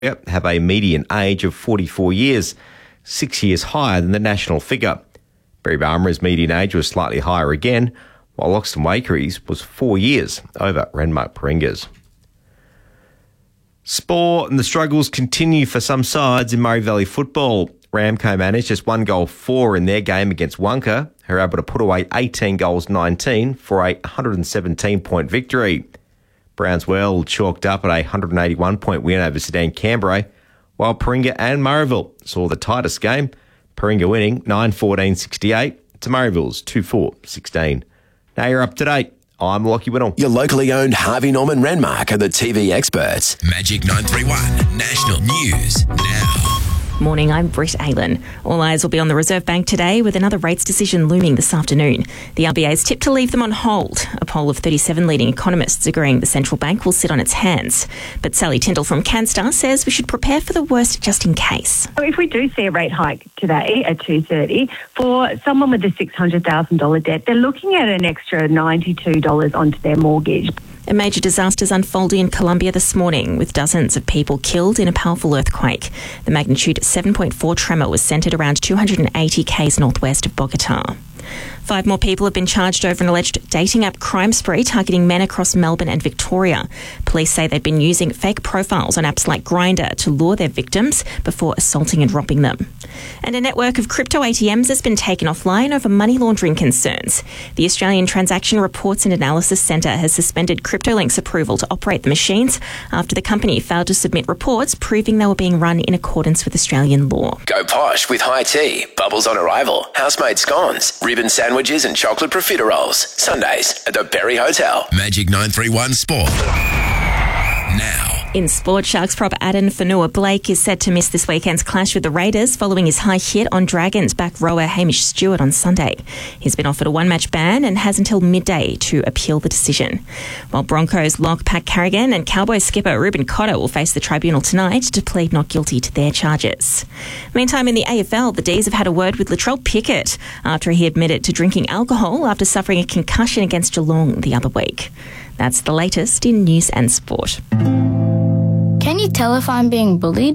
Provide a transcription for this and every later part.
have a median age of 44 years, 6 years higher than the national figure. Berry Barmera's median age was slightly higher again, while Loxton Wakeries was 4 years over Renmark Paringa's. Sport and the struggles continue for some sides in Murray Valley football. Ramco managed just 1 goal 4 in their game against Wonka, who were able to put away 18 goals 19 for a 117-point victory. Brownswell chalked up at a 181-point win over Sedan Canberra, while Paringa and Murrayville saw the tightest game, Paringa winning 9-14-68 to Murrayville's 2-4-16. Now you're up to date. I'm Lockie Whittle. Your locally owned Harvey Norman Renmark are the TV experts. Magic 931 National News now. Morning, I'm Britt Aylen. All eyes will be on the Reserve Bank today with another rates decision looming this afternoon. The RBA is tipped to leave them on hold. A poll of 37 leading economists agreeing the central bank will sit on its hands. But Sally Tyndall from CanStar says we should prepare for the worst just in case. If we do see a rate hike today at 2:30, for someone with a $600,000 debt, they're looking at an extra $92 onto their mortgage. A major disaster is unfolding in Colombia this morning, with dozens of people killed in a powerful earthquake. The magnitude 7.4 tremor was centred around 280 k's northwest of Bogota. 5 more people have been charged over an alleged dating app crime spree targeting men across Melbourne and Victoria. Police say they've been using fake profiles on apps like Grindr to lure their victims before assaulting and robbing them. And a network of crypto ATMs has been taken offline over money laundering concerns. The Australian Transaction Reports and Analysis Centre has suspended CryptoLink's approval to operate the machines after the company failed to submit reports proving they were being run in accordance with Australian law. Go posh with high tea, bubbles on arrival, house-made scones, ribbon sandwiches and chocolate profiteroles. Sundays at the Berry Hotel. Magic 931 Sport now. In sport, Sharks prop Addin Fonua-Blake is set to miss this weekend's clash with the Raiders following his high hit on Dragons back rower Hamish Stewart on Sunday. He's been offered a 1-match ban and has until midday to appeal the decision. While Broncos lock Pat Carrigan and Cowboys skipper Ruben Cotter will face the tribunal tonight to plead not guilty to their charges. Meantime, in the AFL, the D's have had a word with Latrell Pickett after he admitted to drinking alcohol after suffering a concussion against Geelong the other week. That's the latest in news and sport. Can you tell if I'm being bullied?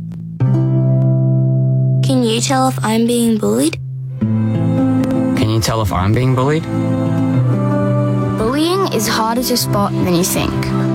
Can you tell if I'm being bullied? Can you tell if I'm being bullied? Bullying is harder to spot than you think.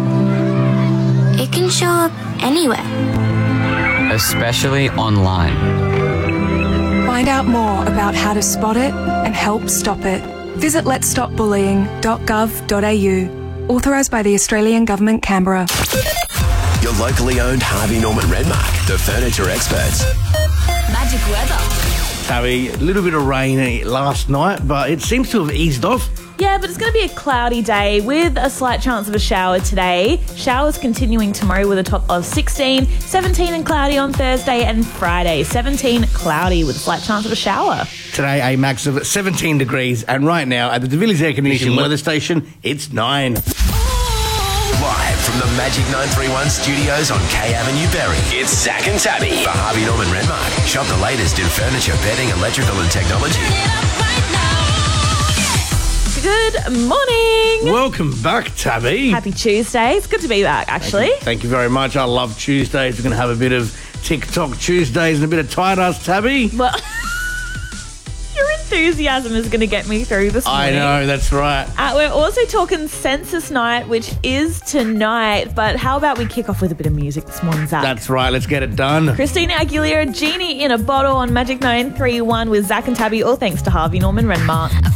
It can show up anywhere. Especially online. Find out more about how to spot it and help stop it. Visit letsstopbullying.gov.au. Authorised by the Australian Government, Canberra. Your locally owned Harvey Norman Renmark, the furniture experts. Magic weather. Harry, a little bit of rain last night, but it seems to have eased off. Yeah, but it's going to be a cloudy day with a slight chance of a shower today. Showers continuing tomorrow with a top of 16, 17 and cloudy on Thursday and Friday. 17 cloudy with a slight chance of a shower. Today, a max of 17 degrees, and right now at the De Villiers Air Conditioning Weather Station, it's 9. Live from the Magic 931 studios on K Avenue, Berry, it's Zach and Tabby for Harvey Norman Renmark. Shop the latest in furniture, bedding, electrical and technology. Good morning. Welcome back, Tabby. Happy Tuesday. It's good to be back, actually. Thank you very much. I love Tuesdays. We're going to have a bit of TikTok Tuesdays and a bit of tight ass, Tabby. Well, your enthusiasm is going to get me through this morning. I know, that's right. We're also talking Census Night, which is tonight. But how about we kick off with a bit of music this morning, Zach? That's right. Let's get it done. Christina Aguilera, Genie in a Bottle on Magic 931 with Zach and Tabby, all thanks to Harvey Norman Renmark.